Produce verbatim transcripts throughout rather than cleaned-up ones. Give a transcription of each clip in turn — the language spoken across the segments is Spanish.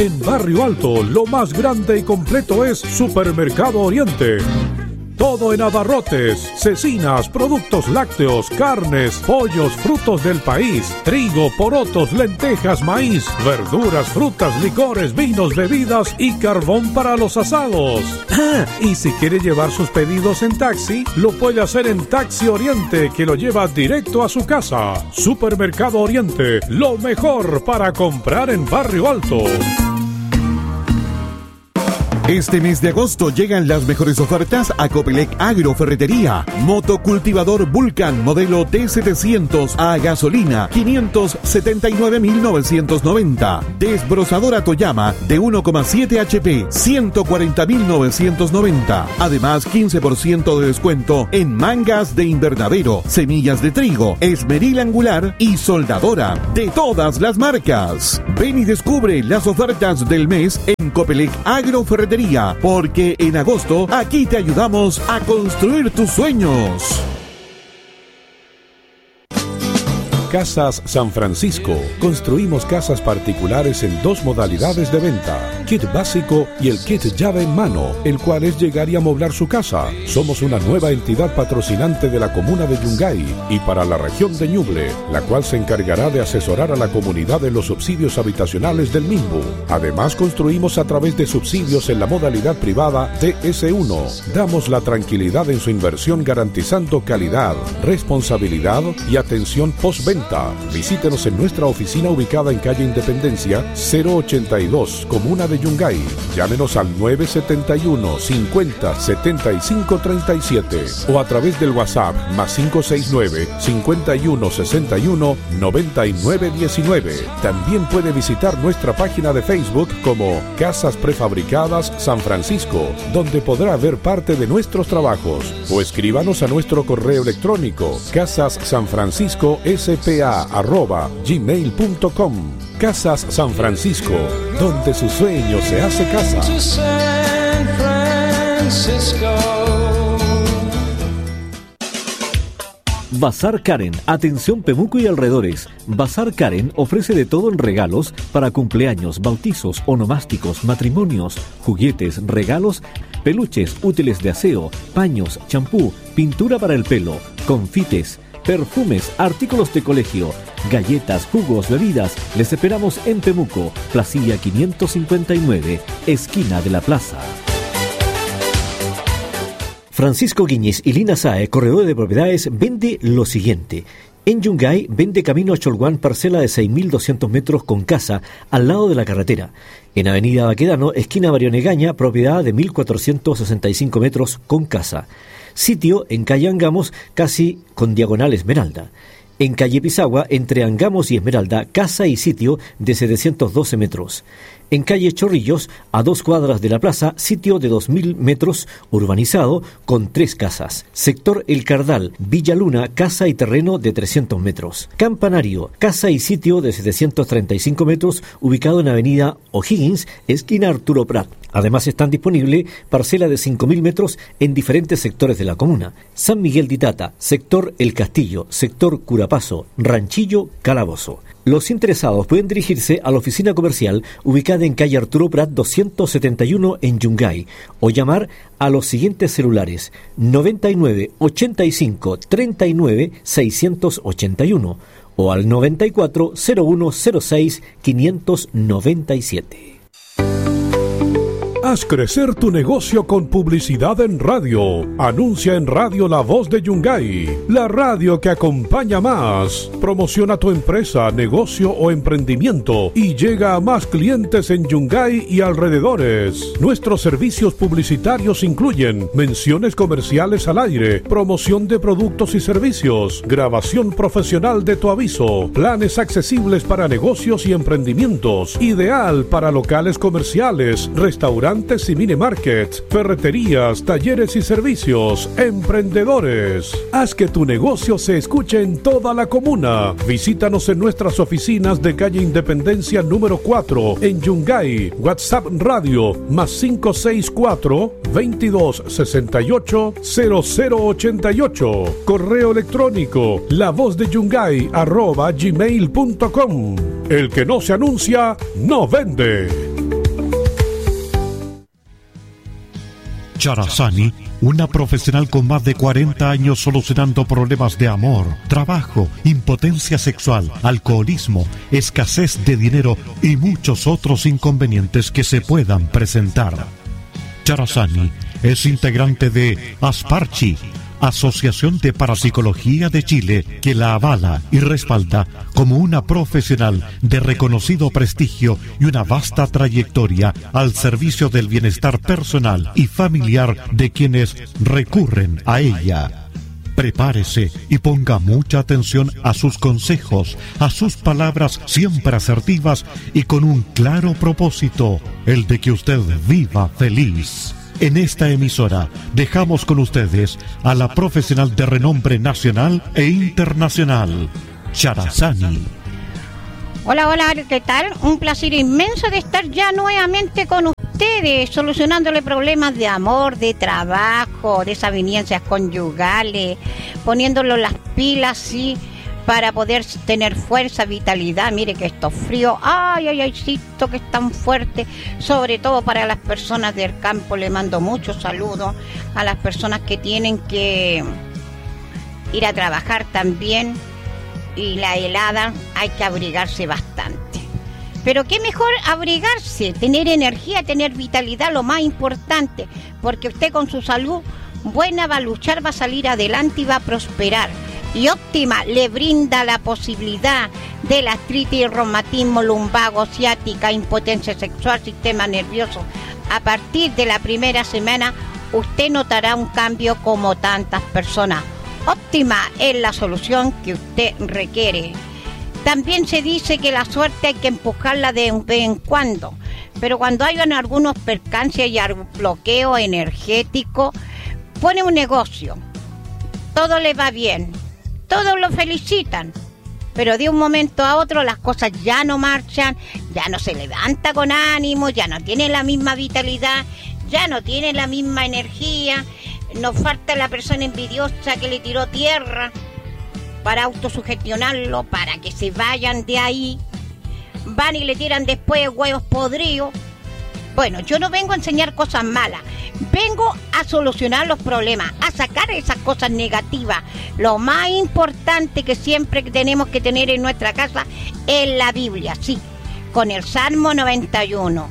En Barrio Alto, lo más grande y completo es Supermercado Oriente. Todo en abarrotes, cecinas, productos lácteos, carnes, pollos, frutos del país, trigo, porotos, lentejas, maíz, verduras, frutas, licores, vinos, bebidas y carbón para los asados. Ah, y si quiere llevar sus pedidos en taxi, lo puede hacer en Taxi Oriente, que lo lleva directo a su casa. Supermercado Oriente, lo mejor para comprar en Barrio Alto. Este mes de agosto llegan las mejores ofertas a Copelec Agroferretería. Motocultivador Vulcan modelo T setecientos a gasolina, quinientos setenta y nueve mil novecientos noventa. Desbrozadora Toyama de uno coma siete H P, ciento cuarenta mil novecientos noventa. Además, quince por ciento de descuento en mangas de invernadero, semillas de trigo, esmeril angular y soldadora de todas las marcas. Ven y descubre las ofertas del mes en Copelec Agroferretería, porque en agosto aquí te ayudamos a construir tus sueños. Casas San Francisco. Construimos casas particulares en dos modalidades de venta: kit básico y el kit llave en mano, el cual es llegar y amoblar su casa. Somos una nueva entidad patrocinante de la comuna de Yungay y para la región de Ñuble, la cual se encargará de asesorar a la comunidad en los subsidios habitacionales del Minbu. Además, construimos a través de subsidios en la modalidad privada T S uno. Damos la tranquilidad en su inversión, garantizando calidad, responsabilidad y atención postventa. Visítenos en nuestra oficina ubicada en calle Independencia cero ochenta y dos, comuna de Yungay. Llámenos al nueve siete uno, cincuenta, setenta y cinco treinta y siete o a través del WhatsApp más cinco seis nueve, cincuenta y uno sesenta y uno, noventa y nueve diecinueve. También puede visitar nuestra página de Facebook como Casas Prefabricadas San Francisco, donde podrá ver parte de nuestros trabajos, o escríbanos a nuestro correo electrónico casassanfranciscospa arroba gmail punto com. Casas San Francisco, donde su sueño se hace casa. Bazar Karen, atención Pemuco y alrededores. Bazar Karen ofrece de todo en regalos para cumpleaños, bautizos, onomásticos, matrimonios, juguetes, regalos, peluches, útiles de aseo, paños, champú, pintura para el pelo, confites, perfumes, artículos de colegio, galletas, jugos, bebidas. Les esperamos en Pemuco, Placilla quinientos cincuenta y nueve, esquina de la plaza. Francisco Guiñez y Lina Sae, corredor de propiedades, vende lo siguiente. En Yungay vende camino a Cholguán parcela de seis mil doscientos metros con casa al lado de la carretera. En Avenida Baquedano, esquina Barionegaña, propiedad de mil cuatrocientos sesenta y cinco metros con casa. Sitio en calle Angamos, casi con diagonal Esmeralda. En calle Pisagua, entre Angamos y Esmeralda, casa y sitio de setecientos doce metros. En calle Chorrillos, a dos cuadras de la plaza, sitio de dos mil metros, urbanizado, con tres casas. Sector El Cardal, Villa Luna, casa y terreno de trescientos metros. Campanario, casa y sitio de setecientos treinta y cinco metros, ubicado en avenida O'Higgins, esquina Arturo Prat. Además están disponibles parcela de cinco mil metros en diferentes sectores de la comuna. San Miguel de Itata, sector El Castillo, sector Curapazo, Ranchillo, Calabozo. Los interesados pueden dirigirse a la oficina comercial ubicada en calle Arturo Prat doscientos setenta y uno en Yungay o llamar a los siguientes celulares: noventa y nueve, ochenta y cinco, treinta y nueve, seiscientos ochenta y uno o al noventa y cuatro, cero uno cero seis, quinientos noventa y siete. Haz crecer tu negocio con publicidad en radio. Anuncia en Radio La Voz de Yungay, la radio que acompaña más. Promociona tu empresa, negocio o emprendimiento y llega a más clientes en Yungay y alrededores. Nuestros servicios publicitarios incluyen menciones comerciales al aire, promoción de productos y servicios, grabación profesional de tu aviso, planes accesibles para negocios y emprendimientos, ideal para locales comerciales, restaurantes y mini markets, ferreterías, talleres y servicios, emprendedores. Haz que tu negocio se escuche en toda la comuna. Visítanos en nuestras oficinas de calle Independencia número cuatro en Yungay. WhatsApp Radio más cinco seis cuatro, veintidós sesenta y ocho, cero cero ochenta y ocho. Correo electrónico lavozdeyungay arroba gmail punto com. El que no se anuncia, no vende. Charazani, una profesional con más de cuarenta años solucionando problemas de amor, trabajo, impotencia sexual, alcoholismo, escasez de dinero y muchos otros inconvenientes que se puedan presentar. Charazani es integrante de Asparchi, Asociación de Parapsicología de Chile, que la avala y respalda como una profesional de reconocido prestigio y una vasta trayectoria al servicio del bienestar personal y familiar de quienes recurren a ella. Prepárese y ponga mucha atención a sus consejos, a sus palabras siempre asertivas y con un claro propósito, el de que usted viva feliz. En esta emisora dejamos con ustedes a la profesional de renombre nacional e internacional, Charazani. Hola, hola, ¿qué tal? Un placer inmenso de estar ya nuevamente con ustedes, solucionándole problemas de amor, de trabajo, desavenencias conyugales, poniéndolo las pilas, sí, para poder tener fuerza, vitalidad. Mire que esto frío, ay, ay, ay, siento que es tan fuerte, sobre todo para las personas del campo. Le mando muchos saludos a las personas que tienen que ir a trabajar también, y la helada hay que abrigarse bastante. Pero qué mejor abrigarse, tener energía, tener vitalidad, lo más importante, porque usted con su salud buena va a luchar, va a salir adelante y va a prosperar. Y Óptima le brinda la posibilidad de la artritis, reumatismo, lumbago, ciática, impotencia sexual, sistema nervioso. A partir de la primera semana, usted notará un cambio como tantas personas. Óptima es la solución que usted requiere. También se dice que la suerte hay que empujarla de vez en cuando, pero cuando hayan algunos percances y algún bloqueo energético, pone un negocio, todo le va bien, todos lo felicitan, pero de un momento a otro las cosas ya no marchan, ya no se levanta con ánimo, ya no tiene la misma vitalidad, ya no tiene la misma energía. Nos falta la persona envidiosa que le tiró tierra para autosugestionarlo, para que se vayan de ahí. Van y le tiran después huevos podridos. Bueno, yo no vengo a enseñar cosas malas, vengo a solucionar los problemas, a sacar esas cosas negativas. Lo más importante que siempre tenemos que tener en nuestra casa es la Biblia, sí, con el Salmo noventa y uno.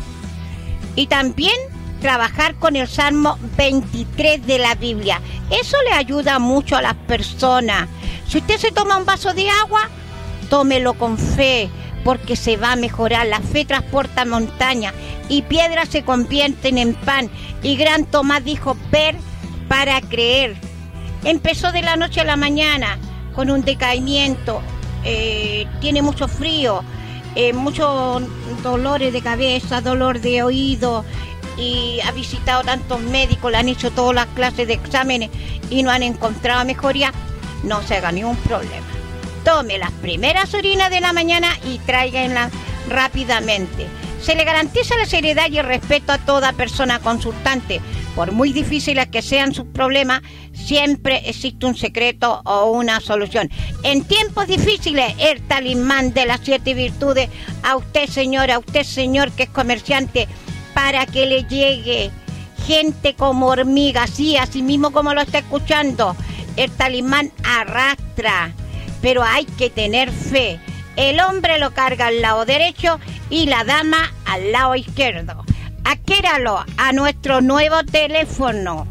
Y también trabajar con el Salmo veintitrés de la Biblia. Eso le ayuda mucho a las personas. Si usted se toma un vaso de agua, tómelo con fe, porque se va a mejorar. La fe transporta montañas y piedras se convierten en pan. Y Gran Tomás dijo, ver para creer. Empezó de la noche a la mañana con un decaimiento, eh, tiene mucho frío, eh, muchos dolores de cabeza, dolor de oído, y ha visitado tantos médicos, le han hecho todas las clases de exámenes y no han encontrado mejoría. No se haga ningún problema. Tome las primeras orinas de la mañana y tráiganlas rápidamente. Se le garantiza la seriedad y el respeto a toda persona consultante. Por muy difíciles que sean sus problemas, siempre existe un secreto o una solución. En tiempos difíciles, el talismán de las siete virtudes, a usted señora, a usted señor que es comerciante, para que le llegue gente como hormiga, sí, así mismo como lo está escuchando. El talismán arrastra, pero hay que tener fe. El hombre lo carga al lado derecho y la dama al lado izquierdo. Adquiéralo a nuestro nuevo teléfono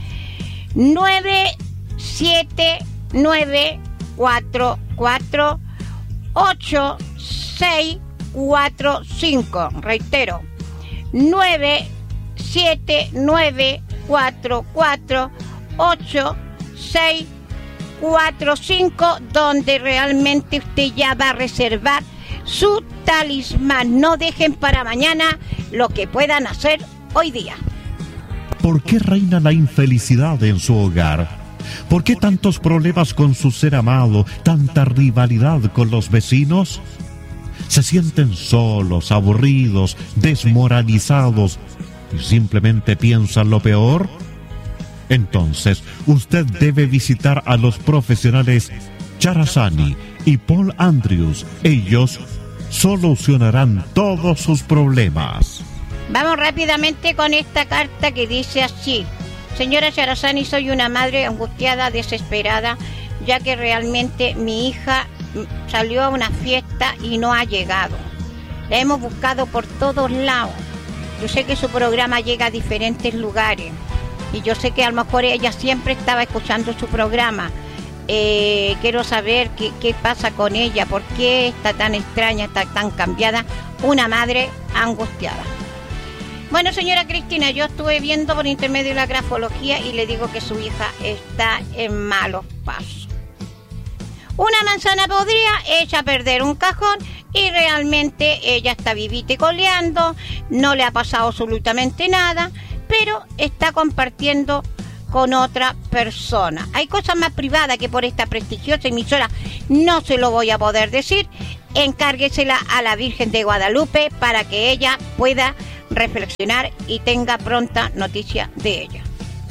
nueve siete nueve cuatro cuatro ocho seis cuatro cinco. Reitero, nueve siete nueve cuatro cuatro ocho seis cuatro cinco, donde realmente usted ya va a reservar su talismán. No dejen para mañana lo que puedan hacer hoy día. ¿Por qué reina la infelicidad en su hogar? ¿Por qué tantos problemas con su ser amado, tanta rivalidad con los vecinos? ¿Se sienten solos, aburridos, desmoralizados y simplemente piensan lo peor? Entonces, usted debe visitar a los profesionales Charazani y Paul Andrews. Ellos solucionarán todos sus problemas. Vamos rápidamente con esta carta que dice así: señora Charazani, soy una madre angustiada, desesperada, ya que realmente mi hija salió a una fiesta y no ha llegado. La hemos buscado por todos lados. Yo sé que su programa llega a diferentes lugares y yo sé que a lo mejor ella siempre estaba escuchando su programa. Eh, quiero saber qué, qué pasa con ella, por qué está tan extraña, está tan cambiada. Una madre angustiada. Bueno, señora Cristina, yo estuve viendo por intermedio de la grafología y le digo que su hija está en malos pasos. Una manzana podría ella a perder un cajón y realmente ella está vivita y coleando, no le ha pasado absolutamente nada, pero está compartiendo con otra persona. Hay cosas más privadas que por esta prestigiosa emisora no se lo voy a poder decir. Encárguesela a la Virgen de Guadalupe para que ella pueda reflexionar y tenga pronta noticia de ella.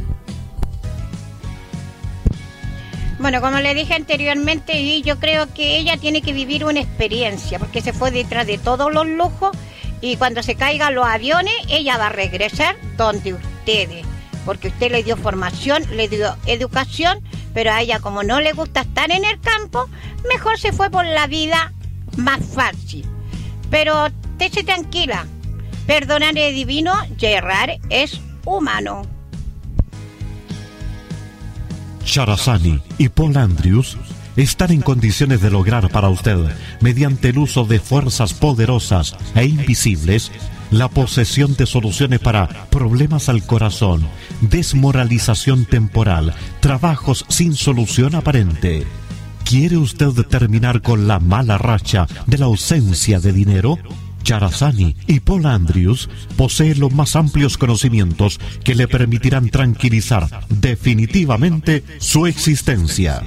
Bueno, como le dije anteriormente, y yo creo que ella tiene que vivir una experiencia, porque se fue detrás de todos los lujos y cuando se caigan los aviones, ella va a regresar donde ustedes, porque usted le dio formación, le dio educación, pero a ella como no le gusta estar en el campo, mejor se fue por la vida más fácil. Pero estése tranquila, perdonar es divino y errar es humano. Charazani y Paul Andrews están en condiciones de lograr para usted, mediante el uso de fuerzas poderosas e invisibles, la posesión de soluciones para problemas al corazón, desmoralización temporal, trabajos sin solución aparente. ¿Quiere usted terminar con la mala racha de la ausencia de dinero? Charazani y Paul Andrews poseen los más amplios conocimientos que le permitirán tranquilizar definitivamente su existencia.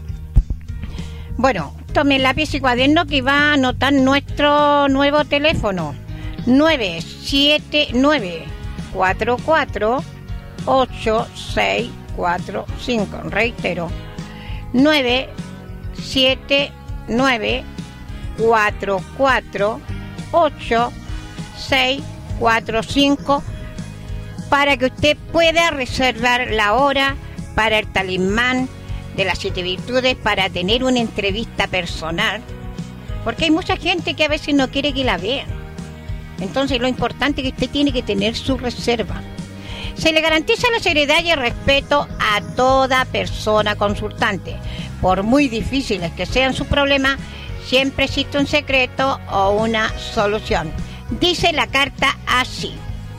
Bueno, tome lápiz y cuaderno que va a anotar nuestro nuevo teléfono: nueve siete nueve, cuatro cuatro, ocho seis cuatro cinco. Reitero, nueve siete nueve, cuatro cuatro, ocho seis cuatro cinco, para que usted pueda reservar la hora para el talismán de las siete virtudes, para tener una entrevista personal, porque hay mucha gente que a veces no quiere que la vean. Entonces lo importante es que usted tiene que tener su reserva. Se le garantiza la seriedad y el respeto a toda persona consultante. Por muy difíciles que sean sus problemas, siempre existe un secreto o una solución. Dice la carta así: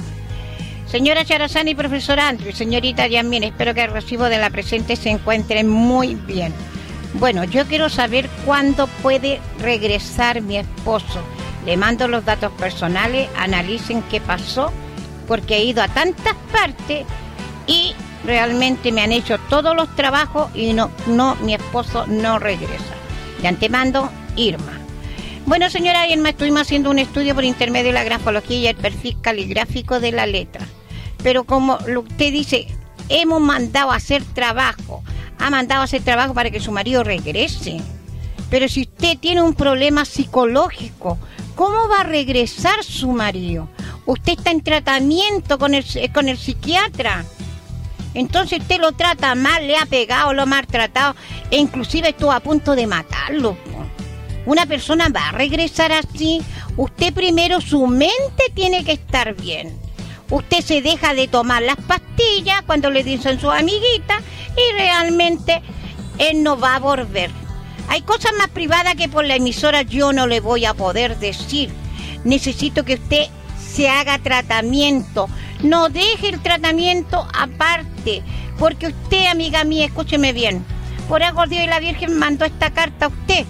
señora Charazani y profesor Andrew, señorita Yasmin, espero que el recibo de la presente se encuentre muy bien. Bueno, yo quiero saber cuándo puede regresar mi esposo. Le mando los datos personales, analicen qué pasó, porque he ido a tantas partes y realmente me han hecho todos los trabajos y no, no, mi esposo no regresa. De antemano, Irma. Bueno, señora Irma, estuvimos haciendo un estudio por intermedio de la grafología y el perfil caligráfico de la letra. Pero como usted dice, hemos mandado a hacer trabajo, ha mandado a hacer trabajo para que su marido regrese. Pero si usted tiene un problema psicológico, ¿cómo va a regresar su marido? Usted está en tratamiento con el, con el psiquiatra. Entonces usted lo trata mal, le ha pegado, lo ha maltratado e inclusive estuvo a punto de matarlo. Una persona va a regresar así. Usted primero, su mente tiene que estar bien. Usted se deja de tomar las pastillas cuando le dicen sus amiguitas y realmente él no va a volver. Hay cosas más privadas que por la emisora yo no le voy a poder decir. Necesito que usted se haga tratamiento. No deje el tratamiento aparte, porque usted, amiga mía, escúcheme bien, por algo Dios y la Virgen mandó esta carta a usted.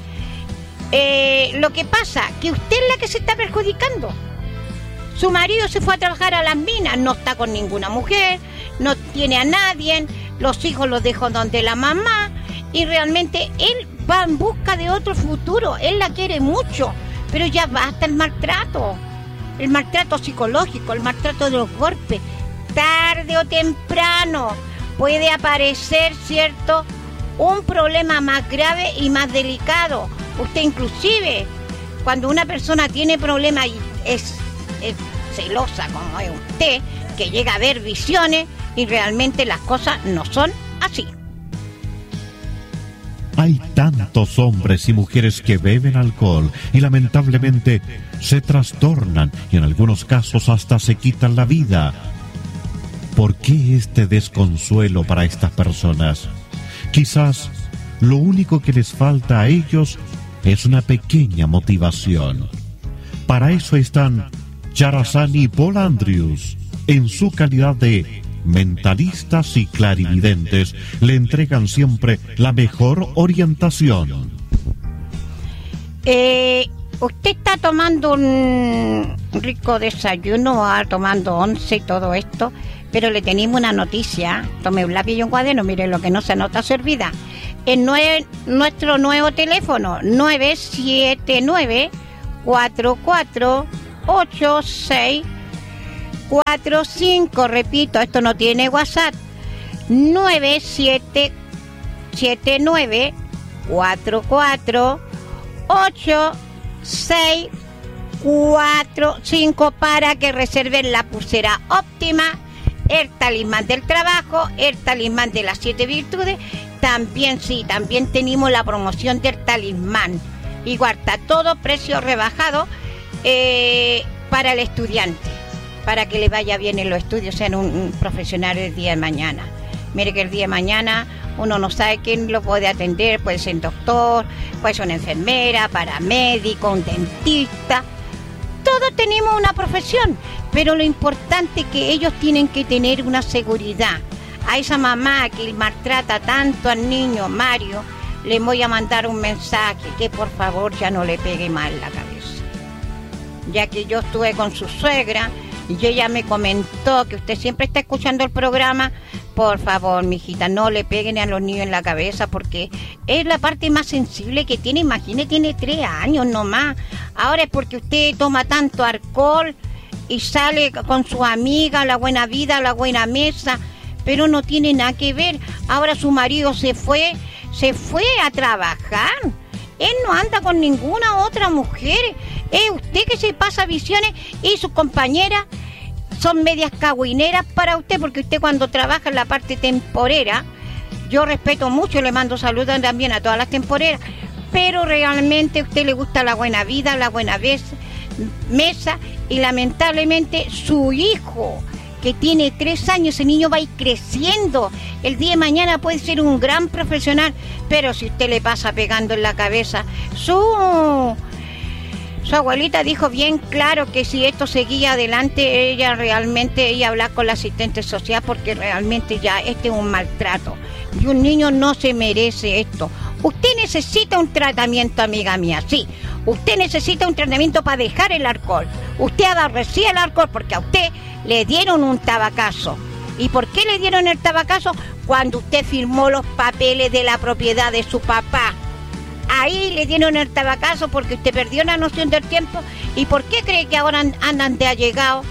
Eh, lo que pasa que usted es la que se está perjudicando. Su marido se fue a trabajar a las minas, no está con ninguna mujer, no tiene a nadie, los hijos los dejó donde la mamá y realmente él va en busca de otro futuro. Él la quiere mucho, pero ya basta el maltrato, el maltrato psicológico, el maltrato de los golpes. Tarde o temprano puede aparecer, ¿cierto?, un problema más grave y más delicado. Usted inclusive, cuando una persona tiene problemas y es, es celosa como es usted, que llega a ver visiones y realmente las cosas no son así. Hay tantos hombres y mujeres que beben alcohol y lamentablemente se trastornan y en algunos casos hasta se quitan la vida. ¿Por qué este desconsuelo para estas personas? Quizás lo único que les falta a ellos es una pequeña motivación. Para eso están Charazani y Paul Andrews, en su calidad de mentalistas y clarividentes, le entregan siempre la mejor orientación. Eh, usted está tomando un rico desayuno, va tomando once y todo esto, pero le tenemos una noticia. Tome un lápiz y un cuaderno, mire lo que no se anota servida. En nue- nuestro nuevo teléfono, nueve siete nueve, cuatro cuatro ocho seis cuatro cinco, repito, esto no tiene WhatsApp, nueve siete nueve, cuatro cuatro ocho seis cuatro cinco para que reserven la pulsera óptima, el talismán del trabajo, el talismán de las siete virtudes. También sí, también tenemos la promoción del talismán. Igual está todo precio rebajado eh, para el estudiante, para que le vaya bien en los estudios, sean un, un profesional el día de mañana. Mire que el día de mañana uno no sabe quién lo puede atender, puede ser un doctor, puede ser una enfermera, paramédico, un dentista. Todos tenemos una profesión, pero lo importante es que ellos tienen que tener una seguridad. A esa mamá que maltrata tanto al niño Mario, le voy a mandar un mensaje que por favor ya no le pegue más en la cabeza. Ya que yo estuve con su suegra y ella me comentó que usted siempre está escuchando el programa. Por favor, mijita, no le peguen a los niños en la cabeza porque es la parte más sensible que tiene. Imagine, tiene tres años nomás. Ahora es porque usted toma tanto alcohol y sale con su amiga, la buena vida, la buena mesa, pero no tiene nada que ver. Ahora su marido se fue, se fue a trabajar. Él no anda con ninguna otra mujer. Es usted que se pasa visiones y sus compañeras son medias cagüineras para usted, porque usted cuando trabaja en la parte temporera, yo respeto mucho, le mando saludos también a todas las temporeras, pero realmente a usted le gusta la buena vida, la buena vez, mesa, y lamentablemente su hijo, que tiene tres años, ese niño va a ir creciendo. El día de mañana puede ser un gran profesional, pero si usted le pasa pegando en la cabeza, su... Su abuelita dijo bien claro que si esto seguía adelante, ella realmente iba a hablar con la asistente social, porque realmente ya este es un maltrato. Y un niño no se merece esto. Usted necesita un tratamiento, amiga mía, sí. Usted necesita un tratamiento para dejar el alcohol. Usted aborrecía el alcohol porque a usted le dieron un tabacazo. ¿Y por qué le dieron el tabacazo? Cuando usted firmó los papeles de la propiedad de su papá. Ahí le dieron el tabacazo porque usted perdió la noción del tiempo. ¿Y por qué cree que ahora andan de allegado?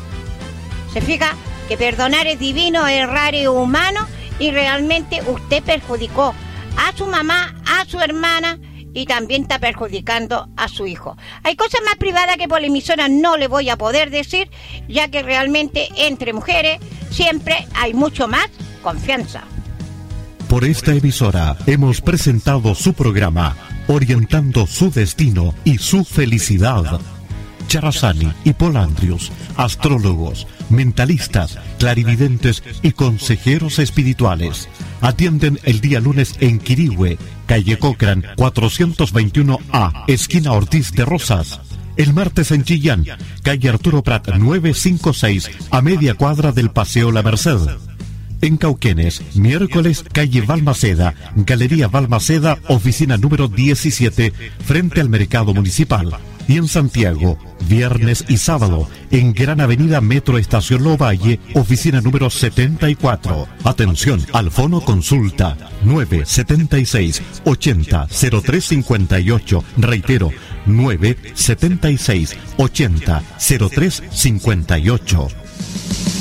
¿Se fija? Que perdonar es divino, errar es humano, y realmente usted perjudicó a su mamá, a su hermana, y también está perjudicando a su hijo. Hay cosas más privadas que por la emisora no le voy a poder decir, ya que realmente entre mujeres siempre hay mucho más confianza. Por esta emisora hemos presentado su programa Orientando su Destino y su Felicidad. Charazani y Paul Andrews, astrólogos, mentalistas, clarividentes y consejeros espirituales. Atienden el día lunes en Quirihue, calle Cochrane cuatrocientos veintiuno A, esquina Ortiz de Rosas. El martes en Chillán, calle Arturo Prat novecientos cincuenta y seis, a media cuadra del Paseo La Merced. En Cauquenes, miércoles, calle Balmaceda, Galería Balmaceda, oficina número diecisiete, frente al Mercado Municipal. Y en Santiago, viernes y sábado, en Gran Avenida Metro Estación Lovalle, oficina número setenta y cuatro. Atención, al fono consulta nueve siete seis, ochenta, cero tres cincuenta y ocho. Reitero, nueve siete seis, ochenta, cero tres cincuenta y ocho.